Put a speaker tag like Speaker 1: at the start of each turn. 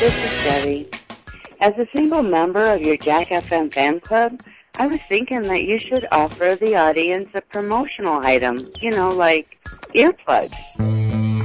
Speaker 1: This is Debbie. As a single member of your Jack FM fan club, I was thinking that you should offer the audience a promotional item, like earplugs.